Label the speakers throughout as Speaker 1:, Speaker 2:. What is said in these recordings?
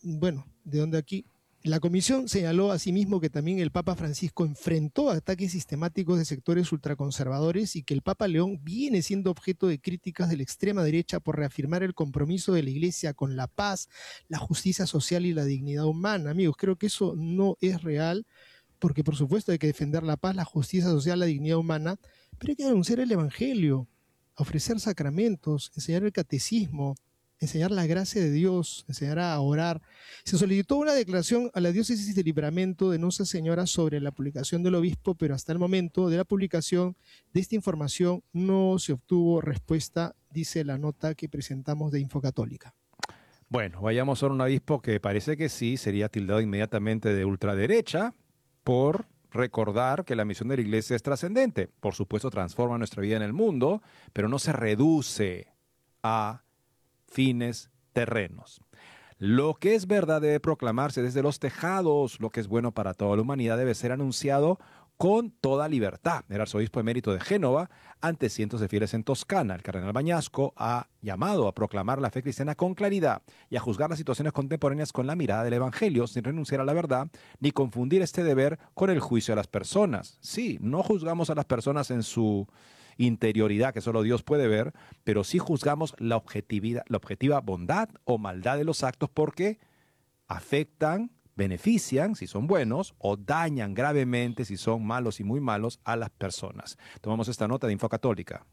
Speaker 1: bueno, de donde aquí, la comisión señaló asimismo que también el Papa Francisco enfrentó ataques sistemáticos de sectores ultraconservadores y que el Papa León viene siendo objeto de críticas de la extrema derecha por reafirmar el compromiso de la Iglesia con la paz, la justicia social y la dignidad humana. Amigos, creo que eso no es real, porque por supuesto hay que defender la paz, la justicia social, la dignidad humana, pero hay que anunciar el Evangelio, ofrecer sacramentos, enseñar el catecismo, enseñar la gracia de Dios, enseñar a orar. Se solicitó una declaración a la diócesis de Livramento de Nuestra Señora sobre la publicación del obispo, pero hasta el momento de la publicación de esta información no se obtuvo respuesta, dice la nota que presentamos de Infocatólica.
Speaker 2: Bueno, vayamos a un obispo que parece que sí sería tildado inmediatamente de ultraderecha por recordar que la misión de la Iglesia es trascendente. Por supuesto, transforma nuestra vida en el mundo, pero no se reduce a fines terrenos. Lo que es verdad debe proclamarse desde los tejados. Lo que es bueno para toda la humanidad debe ser anunciado con toda libertad. El arzobispo emérito de Génova, ante cientos de fieles en Toscana, el cardenal Bañasco, ha llamado a proclamar la fe cristiana con claridad y a juzgar las situaciones contemporáneas con la mirada del Evangelio, sin renunciar a la verdad, ni confundir este deber con el juicio a las personas. Sí, no juzgamos a las personas en su interioridad que solo Dios puede ver, pero sí juzgamos la objetiva bondad o maldad de los actos porque afectan, benefician si son buenos o dañan gravemente si son malos y muy malos a las personas. Tomamos esta nota de Infocatólica.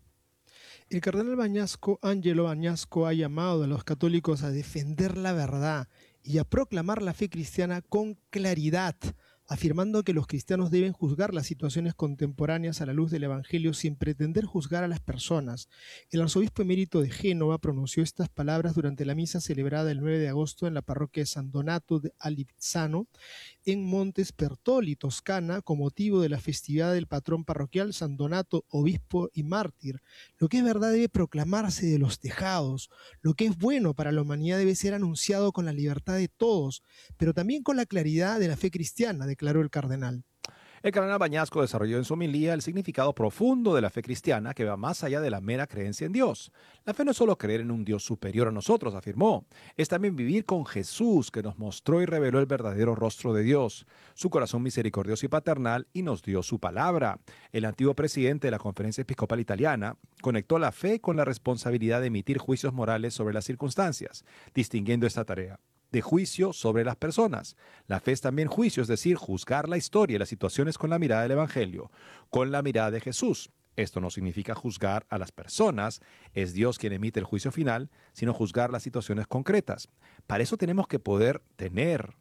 Speaker 1: El cardenal Bañasco, Angelo Bañasco, ha llamado a los católicos a defender la verdad y a proclamar la fe cristiana con claridad, afirmando que los cristianos deben juzgar las situaciones contemporáneas a la luz del Evangelio sin pretender juzgar a las personas. El arzobispo emérito de Génova pronunció estas palabras durante la misa celebrada el 9 de agosto en la parroquia de San Donato de Alizzano, en Montespertoli, Toscana, con motivo de la festividad del patrón parroquial San Donato, obispo y mártir. Lo que es verdad debe proclamarse de los tejados. Lo que es bueno para la humanidad debe ser anunciado con la libertad de todos, pero también con la claridad de la fe cristiana, declaró el cardenal.
Speaker 2: El cardenal Bañasco desarrolló en su homilía el significado profundo de la fe cristiana que va más allá de la mera creencia en Dios. La fe no es solo creer en un Dios superior a nosotros, afirmó, es también vivir con Jesús, que nos mostró y reveló el verdadero rostro de Dios, su corazón misericordioso y paternal, y nos dio su palabra. El antiguo presidente de la Conferencia Episcopal Italiana conectó la fe con la responsabilidad de emitir juicios morales sobre las circunstancias, distinguiendo esta tarea de juicio sobre las personas. La fe es también juicio, es decir, juzgar la historia y las situaciones con la mirada del Evangelio, con la mirada de Jesús. Esto no significa juzgar a las personas, es Dios quien emite el juicio final, sino juzgar las situaciones concretas. Para eso tenemos que poder tener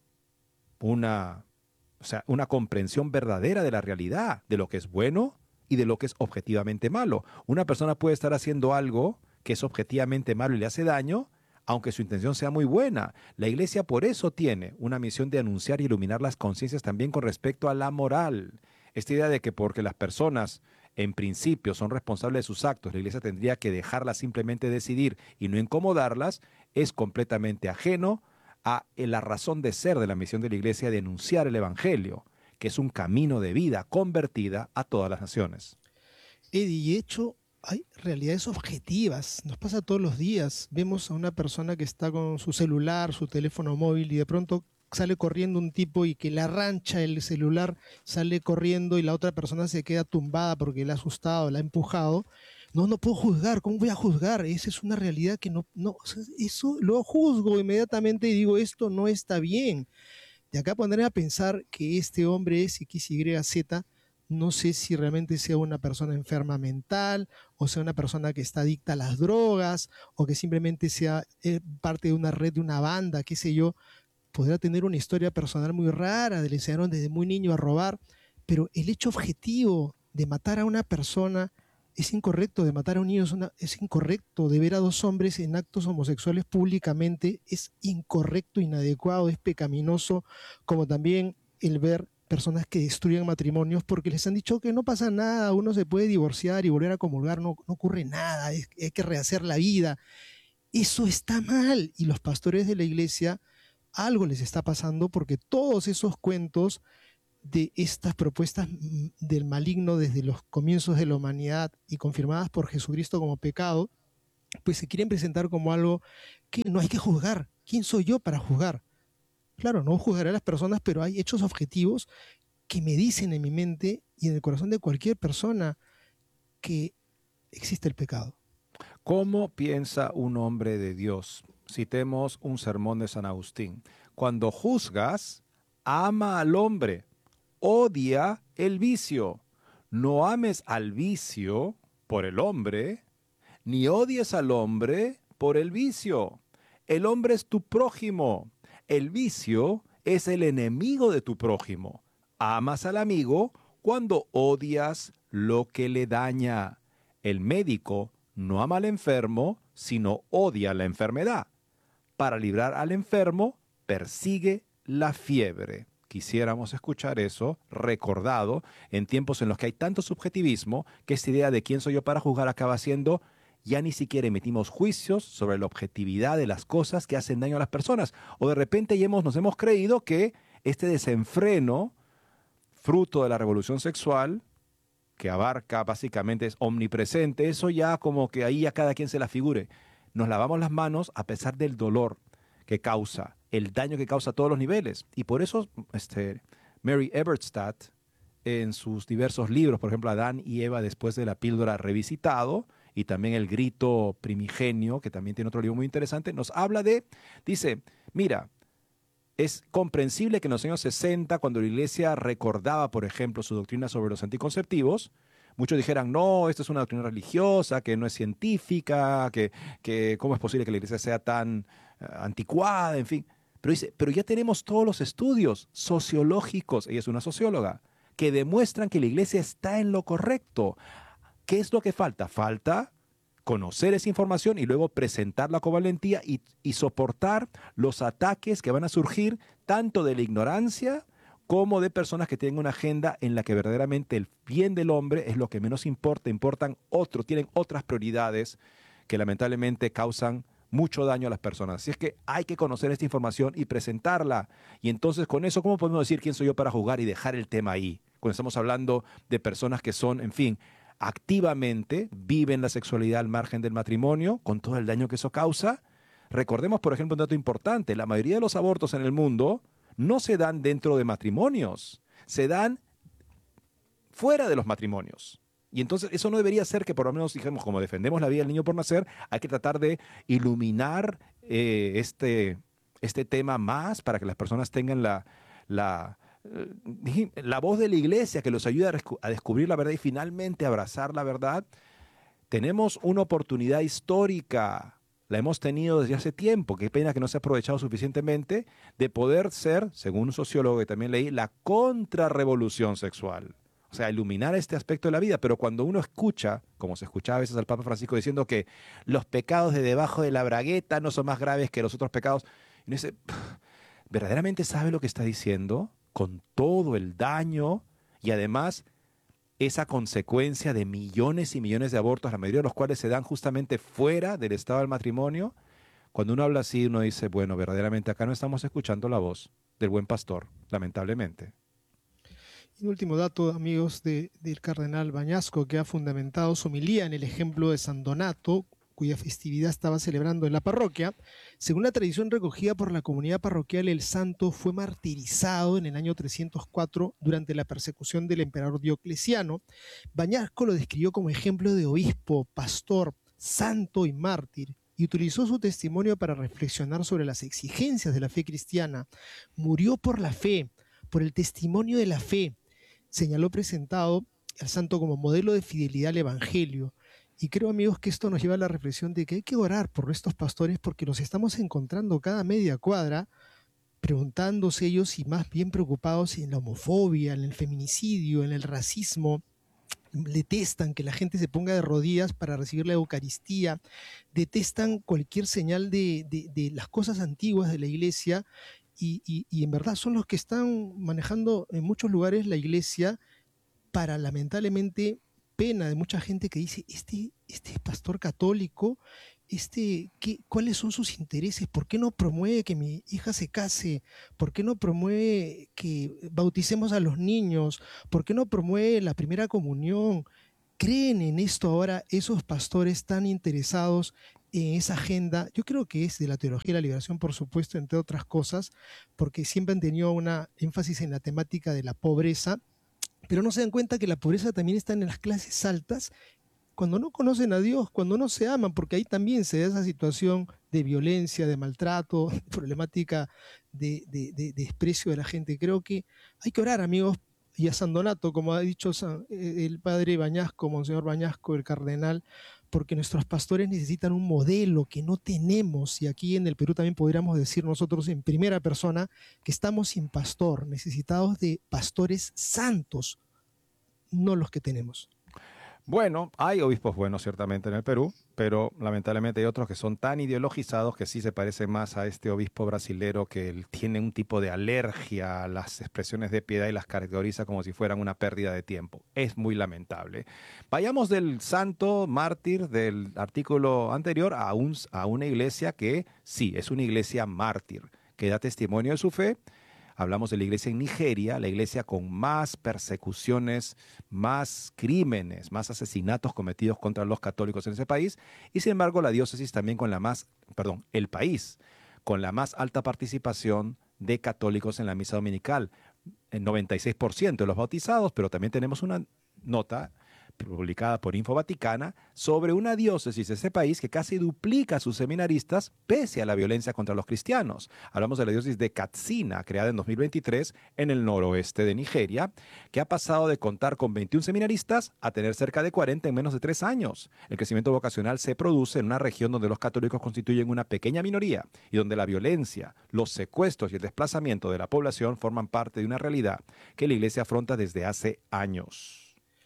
Speaker 2: una comprensión verdadera de la realidad, de lo que es bueno y de lo que es objetivamente malo. Una persona puede estar haciendo algo que es objetivamente malo y le hace daño, aunque su intención sea muy buena. La Iglesia por eso tiene una misión de anunciar y iluminar las conciencias también con respecto a la moral. Esta idea de que porque las personas en principio son responsables de sus actos, la Iglesia tendría que dejarlas simplemente decidir y no incomodarlas, es completamente ajeno a la razón de ser de la misión de la Iglesia de anunciar el Evangelio, que es un camino de vida convertida a todas las naciones.
Speaker 1: Eddie, de hecho, hay realidades objetivas, nos pasa todos los días. Vemos a una persona que está con su celular, su teléfono móvil y de pronto sale corriendo un tipo y que le arrancha el celular, sale corriendo y la otra persona se queda tumbada porque le ha asustado, la ha empujado. No puedo juzgar, ¿cómo voy a juzgar? Esa es una realidad que no, eso lo juzgo inmediatamente y digo, esto no está bien. De acá ponerme a pensar que este hombre es XYZ, no sé si realmente sea una persona enferma mental o sea una persona que está adicta a las drogas o que simplemente sea parte de una red, de una banda, qué sé yo. Podrá tener una historia personal muy rara, le enseñaron desde muy niño a robar, pero el hecho objetivo de matar a una persona es incorrecto, de matar a un niño es incorrecto, de ver a dos hombres en actos homosexuales públicamente es incorrecto, inadecuado, es pecaminoso, como también el ver personas que destruyen matrimonios porque les han dicho que no pasa nada, uno se puede divorciar y volver a comulgar, no ocurre nada, hay que rehacer la vida. Eso está mal y los pastores de la iglesia algo les está pasando porque todos esos cuentos de estas propuestas del maligno desde los comienzos de la humanidad y confirmadas por Jesucristo como pecado, pues se quieren presentar como algo que no hay que juzgar, ¿Quién soy yo para juzgar? Claro, no juzgaré a las personas, pero hay hechos objetivos que me dicen en mi mente y en el corazón de cualquier persona que existe el pecado.
Speaker 2: ¿Cómo piensa un hombre de Dios? Citemos un sermón de San Agustín. Cuando juzgas, ama al hombre, odia el vicio. No ames al vicio por el hombre, ni odies al hombre por el vicio. El hombre es tu prójimo. El vicio es el enemigo de tu prójimo. Amas al amigo cuando odias lo que le daña. El médico no ama al enfermo, sino odia la enfermedad. Para librar al enfermo, persigue la fiebre. Quisiéramos escuchar eso recordado en tiempos en los que hay tanto subjetivismo que esta idea de quién soy yo para juzgar acaba siendo ya ni siquiera emitimos juicios sobre la objetividad de las cosas que hacen daño a las personas. O de repente ya nos hemos creído que este desenfreno, fruto de la revolución sexual, que abarca básicamente es omnipresente, eso ya como que ahí a cada quien se la figure. Nos lavamos las manos a pesar del dolor que causa, el daño que causa a todos los niveles. Y por eso Mary Eberstadt, en sus diversos libros, por ejemplo, Adán y Eva después de la píldora revisitado, y también El grito primigenio, que también tiene otro libro muy interesante, nos habla dice, mira, es comprensible que en los años 60, cuando la iglesia recordaba, por ejemplo, su doctrina sobre los anticonceptivos, muchos dijeran, no, esto es una doctrina religiosa, que no es científica, que cómo es posible que la iglesia sea tan anticuada, en fin. Pero dice, pero ya tenemos todos los estudios sociológicos, ella es una socióloga, que demuestran que la iglesia está en lo correcto. ¿Qué es lo que falta? Falta conocer esa información y luego presentarla con valentía y soportar los ataques que van a surgir tanto de la ignorancia como de personas que tienen una agenda en la que verdaderamente el bien del hombre es lo que menos importa, tienen otras prioridades que lamentablemente causan mucho daño a las personas. Así es que hay que conocer esta información y presentarla. Y entonces con eso, ¿cómo podemos decir quién soy yo para juzgar y dejar el tema ahí? Cuando estamos hablando de personas que son, en fin, activamente viven la sexualidad al margen del matrimonio, con todo el daño que eso causa. Recordemos, por ejemplo, un dato importante, la mayoría de los abortos en el mundo no se dan dentro de matrimonios, se dan fuera de los matrimonios. Y entonces eso no debería ser que por lo menos, digamos, como defendemos la vida del niño por nacer, hay que tratar de iluminar este tema más para que las personas tengan la voz de la iglesia que los ayuda a descubrir la verdad y finalmente abrazar la verdad. Tenemos una oportunidad histórica, la hemos tenido desde hace tiempo, qué pena que no se ha aprovechado suficientemente, de poder ser, según un sociólogo que también leí, la contrarrevolución sexual. O sea, iluminar este aspecto de la vida. Pero cuando uno escucha, como se escuchaba a veces al Papa Francisco diciendo que los pecados de debajo de la bragueta no son más graves que los otros pecados, y uno dice, ¿verdaderamente sabe lo que está diciendo? Con todo el daño y además esa consecuencia de millones y millones de abortos, la mayoría de los cuales se dan justamente fuera del estado del matrimonio. Cuando uno habla así, uno dice, bueno, verdaderamente acá no estamos escuchando la voz del buen pastor, lamentablemente.
Speaker 1: Y un último dato, amigos, del cardenal Bañasco, que ha fundamentado su homilía en el ejemplo de San Donato, cuya festividad estaba celebrando en la parroquia. Según la tradición recogida por la comunidad parroquial, el santo fue martirizado en el año 304 durante la persecución del emperador Diocleciano. Bañasco lo describió como ejemplo de obispo, pastor, santo y mártir, y utilizó su testimonio para reflexionar sobre las exigencias de la fe cristiana. Murió por la fe, por el testimonio de la fe. Señaló presentado al santo como modelo de fidelidad al evangelio. Y creo, amigos, que esto nos lleva a la reflexión de que hay que orar por estos pastores porque los estamos encontrando cada media cuadra, preguntándose ellos y más bien preocupados en la homofobia, en el feminicidio, en el racismo. Detestan que la gente se ponga de rodillas para recibir la Eucaristía, detestan cualquier señal de las cosas antiguas de la iglesia y en verdad son los que están manejando en muchos lugares la iglesia para lamentablemente pena de mucha gente que dice, este pastor católico, ¿cuáles son sus intereses? ¿Por qué no promueve que mi hija se case? ¿Por qué no promueve que bauticemos a los niños? ¿Por qué no promueve la primera comunión? ¿Creen en esto ahora esos pastores tan interesados en esa agenda, yo creo que es de la teología de la liberación, por supuesto, entre otras cosas, porque siempre han tenido una énfasis en la temática de la pobreza, pero no se dan cuenta que la pobreza también está en las clases altas, cuando no conocen a Dios, cuando no se aman, porque ahí también se da esa situación de violencia, de maltrato, problemática de desprecio de la gente. Creo que hay que orar, amigos, y a San Donato, como ha dicho el padre Bañasco, Monseñor Bañasco, el cardenal, porque nuestros pastores necesitan un modelo que no tenemos, y aquí en el Perú también podríamos decir nosotros en primera persona que estamos sin pastor, necesitados de pastores santos, no los que tenemos.
Speaker 2: Bueno, hay obispos buenos ciertamente en el Perú, pero lamentablemente hay otros que son tan ideologizados que sí se parecen más a este obispo brasilero que él tiene un tipo de alergia a las expresiones de piedad y las categoriza como si fueran una pérdida de tiempo. Es muy lamentable. Vayamos del santo mártir del artículo anterior a una iglesia que sí, es una iglesia mártir, que da testimonio de su fe. Hablamos de la iglesia en Nigeria, la iglesia con más persecuciones, más crímenes, más asesinatos cometidos contra los católicos en ese país, y sin embargo la diócesis también el país con la más alta participación de católicos en la misa dominical, el 96% de los bautizados, pero también tenemos una nota publicada por Info Vaticana sobre una diócesis de ese país que casi duplica a sus seminaristas pese a la violencia contra los cristianos. Hablamos de la diócesis de Katsina, creada en 2023 en el noroeste de Nigeria, que ha pasado de contar con 21 seminaristas a tener cerca de 40 en menos de 3 años. El crecimiento vocacional se produce en una región donde los católicos constituyen una pequeña minoría y donde la violencia, los secuestros y el desplazamiento de la población forman parte de una realidad que la Iglesia afronta desde hace años.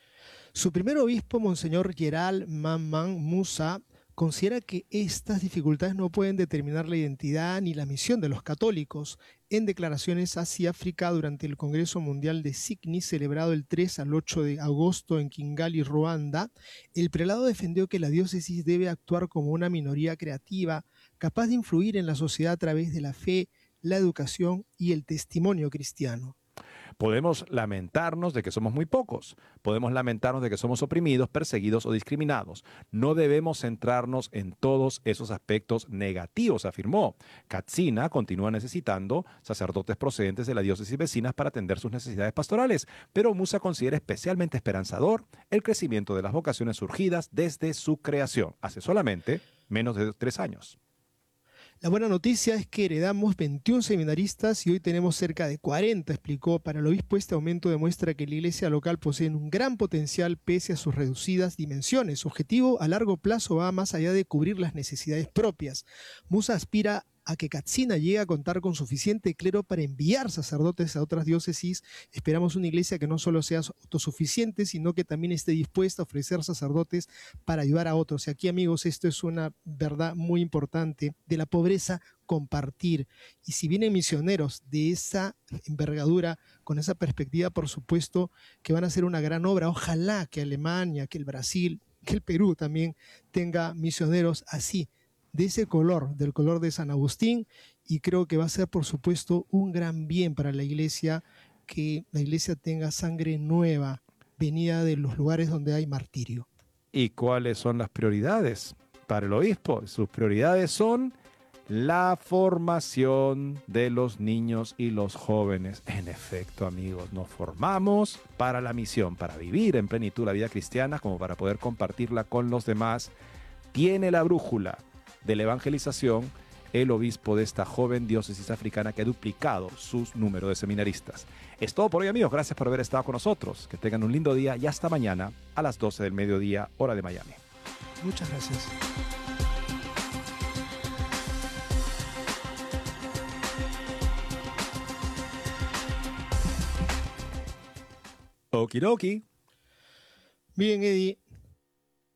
Speaker 1: Su primer obispo, Monseñor Gerald Mamman Musa, considera que estas dificultades no pueden determinar la identidad ni la misión de los católicos. En declaraciones hacia África durante el Congreso Mundial de Sydney, celebrado el 3 al 8 de agosto en Kigali, Ruanda, el prelado defendió que la diócesis debe actuar como una minoría creativa, capaz de influir en la sociedad a través de la fe, la educación y el testimonio cristiano.
Speaker 2: Podemos lamentarnos de que somos muy pocos. Podemos lamentarnos de que somos oprimidos, perseguidos o discriminados. No debemos centrarnos en todos esos aspectos negativos, afirmó. Katsina continúa necesitando sacerdotes procedentes de las diócesis vecinas para atender sus necesidades pastorales, pero Musa considera especialmente esperanzador el crecimiento de las vocaciones surgidas desde su creación, hace solamente menos de 3 años.
Speaker 1: La buena noticia es que heredamos 21 seminaristas y hoy tenemos cerca de 40, explicó. Para el obispo, este aumento demuestra que la iglesia local posee un gran potencial pese a sus reducidas dimensiones. Su objetivo a largo plazo va más allá de cubrir las necesidades propias. Musa aspira a que Katsina llegue a contar con suficiente clero para enviar sacerdotes a otras diócesis. Esperamos una iglesia que no solo sea autosuficiente, sino que también esté dispuesta a ofrecer sacerdotes para ayudar a otros. Y aquí, amigos, esto es una verdad muy importante de la pobreza, compartir. Y si vienen misioneros de esa envergadura, con esa perspectiva, por supuesto, que van a hacer una gran obra. Ojalá que Alemania, que el Brasil, que el Perú también tenga misioneros así, de ese color, del color de San Agustín, y creo que va a ser, por supuesto, un gran bien para la iglesia, que la iglesia tenga sangre nueva, venida de los lugares donde hay martirio.
Speaker 2: ¿Y cuáles son las prioridades para el obispo? Sus prioridades son la formación de los niños y los jóvenes. En efecto, amigos, nos formamos para la misión, para vivir en plenitud la vida cristiana, como para poder compartirla con los demás. Tiene la brújula de la evangelización el obispo de esta joven diócesis africana que ha duplicado su número de seminaristas. Es todo por hoy, amigos. Gracias por haber estado con nosotros. Que tengan un lindo día y hasta mañana a las 12 del mediodía, hora de Miami.
Speaker 1: Muchas gracias.
Speaker 2: Okidoki.
Speaker 1: Bien, Eddie.